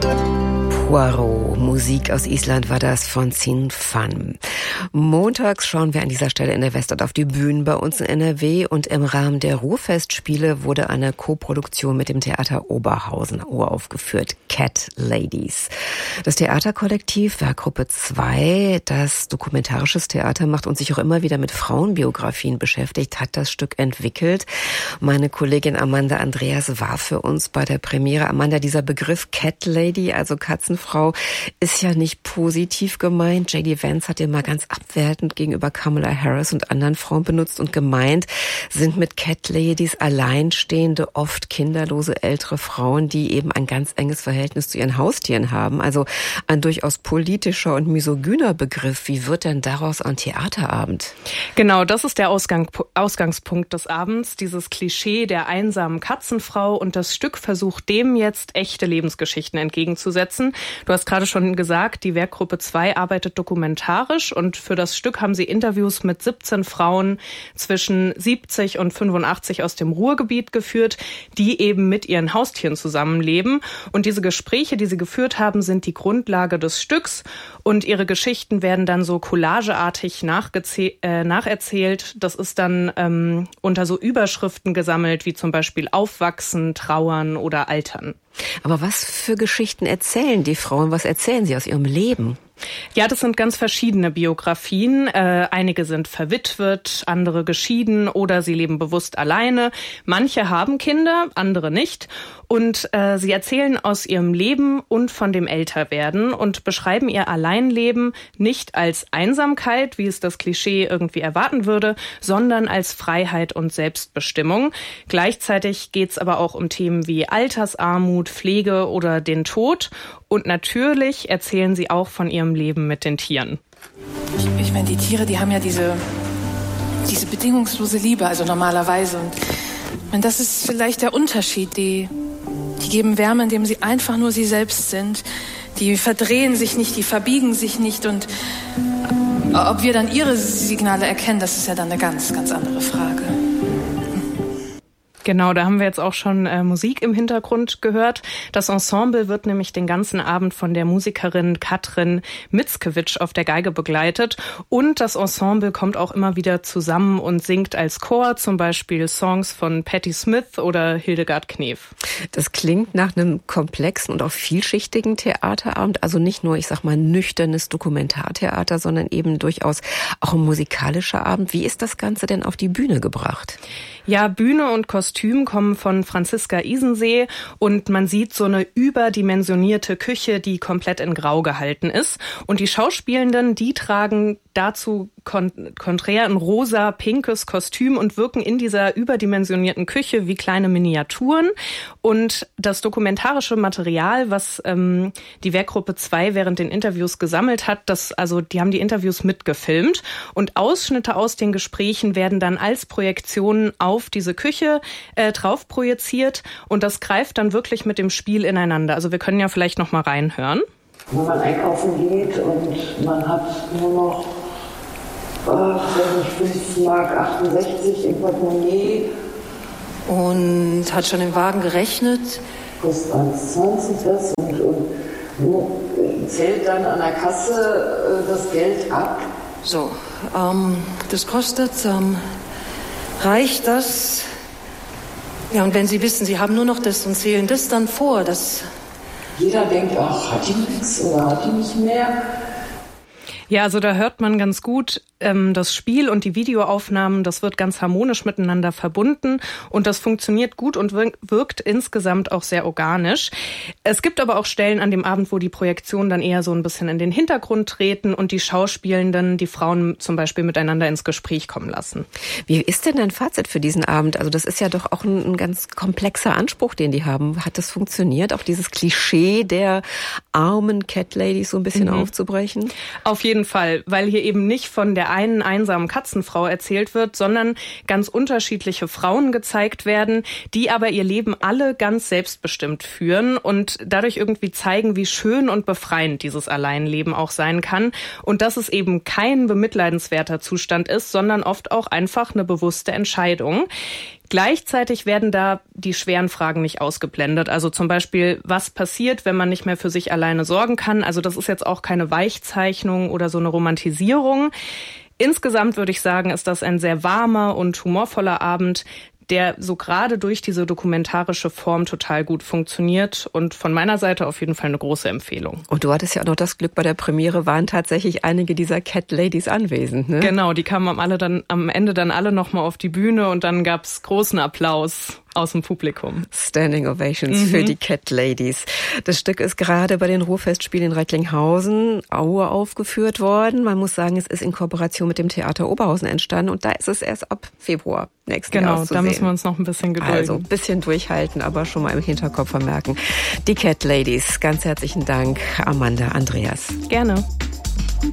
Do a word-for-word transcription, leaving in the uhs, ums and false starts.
Poirot. Musik aus Island war das von Sin Fan. Montags schauen wir an dieser Stelle in der Weststadt auf die Bühnen bei uns in N R W und im Rahmen der Ruhrfestspiele wurde eine Koproduktion mit dem Theater Oberhausen uraufgeführt, Cat Ladies. Das Theaterkollektiv Werkgruppe zwei, das dokumentarisches Theater macht und sich auch immer wieder mit Frauenbiografien beschäftigt, hat das Stück entwickelt. Meine Kollegin Amanda Andreas war für uns bei der Premiere. Amanda, dieser Begriff Cat Lady, also Katzenfrau, ist ja nicht positiv gemeint. J D Vance hat den mal ganz abwertend gegenüber Kamala Harris und anderen Frauen benutzt und gemeint, sind mit Cat Ladies alleinstehende, oft kinderlose ältere Frauen, die eben ein ganz enges Verhältnis zu ihren Haustieren haben. Also ein durchaus politischer und misogyner Begriff. Wie wird denn daraus ein Theaterabend? Genau, das ist der Ausgang, Ausgangspunkt des Abends, dieses Klischee der einsamen Katzenfrau, und das Stück versucht dem jetzt echte Lebensgeschichten entgegenzusetzen. Du hast gerade schon gesagt, die Werkgruppe zwei arbeitet dokumentarisch und für das Stück haben sie Interviews mit siebzehn Frauen zwischen siebzig und fünfundachtzig aus dem Ruhrgebiet geführt, die eben mit ihren Haustieren zusammenleben. Und diese Gespräche, die sie geführt haben, sind die Grundlage des Stücks und ihre Geschichten werden dann so collageartig äh, nacherzählt. Das ist dann ähm, unter so Überschriften gesammelt, wie zum Beispiel Aufwachsen, Trauern oder Altern. Aber was für Geschichten erzählen die Frauen? Was erzählen sie aus ihrem Leben? Ja, das sind ganz verschiedene Biografien. Äh, einige sind verwitwet, andere geschieden oder sie leben bewusst alleine. Manche haben Kinder, andere nicht. Und äh, sie erzählen aus ihrem Leben und von dem Älterwerden und beschreiben ihr Alleinleben nicht als Einsamkeit, wie es das Klischee irgendwie erwarten würde, sondern als Freiheit und Selbstbestimmung. Gleichzeitig geht's aber auch um Themen wie Altersarmut, Pflege oder den Tod. Und natürlich erzählen sie auch von ihrem Leben mit den Tieren. Ich, ich meine, die Tiere, die haben ja diese, diese bedingungslose Liebe, also normalerweise. Und ich meine, das ist vielleicht der Unterschied. Die, die geben Wärme, indem sie einfach nur sie selbst sind. Die verdrehen sich nicht, die verbiegen sich nicht. Und ob wir dann ihre Signale erkennen, das ist ja dann eine ganz, ganz andere Frage. Genau, da haben wir jetzt auch schon äh, Musik im Hintergrund gehört. Das Ensemble wird nämlich den ganzen Abend von der Musikerin Katrin Mickiewicz auf der Geige begleitet. Und das Ensemble kommt auch immer wieder zusammen und singt als Chor, zum Beispiel Songs von Patti Smith oder Hildegard Knef. Das klingt nach einem komplexen und auch vielschichtigen Theaterabend. Also nicht nur, ich sag mal, nüchternes Dokumentartheater, sondern eben durchaus auch ein musikalischer Abend. Wie ist das Ganze denn auf die Bühne gebracht? Ja, Bühne und Kostüm kommen von Franziska Isensee und man sieht so eine überdimensionierte Küche, die komplett in Grau gehalten ist. Und die Schauspielenden, die tragen dazu kon- konträr ein rosa, pinkes Kostüm und wirken in dieser überdimensionierten Küche wie kleine Miniaturen. Und das dokumentarische Material, was ähm, die Werkgruppe zwei während den Interviews gesammelt hat, das, also die haben die Interviews mitgefilmt und Ausschnitte aus den Gesprächen werden dann als Projektionen auf diese Küche äh, drauf projiziert und das greift dann wirklich mit dem Spiel ineinander. Also wir können ja vielleicht noch mal reinhören. Wenn man einkaufen geht und man hat nur noch fünf Mark achtundsechzig im Portemonnaie. Und hat schon im Wagen gerechnet. Kostet eins zwanzig das und, und zählt dann an der Kasse äh, das Geld ab. So, ähm, das kostet, ähm, reicht das? Ja, und wenn Sie wissen, Sie haben nur noch das und zählen das dann vor, das... Jeder denkt, ach, hat die nichts oder hat die nicht mehr? Ja, also da hört man ganz gut, ähm, das Spiel und die Videoaufnahmen, das wird ganz harmonisch miteinander verbunden und das funktioniert gut und wirkt insgesamt auch sehr organisch. Es gibt aber auch Stellen an dem Abend, wo die Projektionen dann eher so ein bisschen in den Hintergrund treten und die Schauspielenden, die Frauen zum Beispiel miteinander ins Gespräch kommen lassen. Wie ist denn dein Fazit für diesen Abend? Also das ist ja doch auch ein, ein ganz komplexer Anspruch, den die haben. Hat das funktioniert, auch dieses Klischee der armen Cat Ladies so ein bisschen mhm. aufzubrechen? Auf jeden Fall, weil hier eben nicht von der einen einsamen Katzenfrau erzählt wird, sondern ganz unterschiedliche Frauen gezeigt werden, die aber ihr Leben alle ganz selbstbestimmt führen und dadurch irgendwie zeigen, wie schön und befreiend dieses Alleinleben auch sein kann und dass es eben kein bemitleidenswerter Zustand ist, sondern oft auch einfach eine bewusste Entscheidung. Gleichzeitig werden da die schweren Fragen nicht ausgeblendet. Also zum Beispiel, was passiert, wenn man nicht mehr für sich alleine sorgen kann? Also das ist jetzt auch keine Weichzeichnung oder so eine Romantisierung. Insgesamt würde ich sagen, ist das ein sehr warmer und humorvoller Abend, der so gerade durch diese dokumentarische Form total gut funktioniert und von meiner Seite auf jeden Fall eine große Empfehlung. Und du hattest ja auch noch das Glück, bei der Premiere waren tatsächlich einige dieser Cat Ladies anwesend, ne? Genau, die kamen am, alle dann, am Ende dann alle nochmal auf die Bühne und dann gab's großen Applaus aus dem Publikum. Standing Ovations mhm. für die Cat Ladies. Das Stück ist gerade bei den Ruhrfestspielen in Recklinghausen, Aue, aufgeführt worden. Man muss sagen, es ist in Kooperation mit dem Theater Oberhausen entstanden und da ist es erst ab Februar nächsten Jahres zu sehen. Genau, da müssen wir uns noch ein bisschen gedulden. Also ein bisschen durchhalten, aber schon mal im Hinterkopf vermerken. Die Cat Ladies, ganz herzlichen Dank, Amanda, Andreas. Gerne.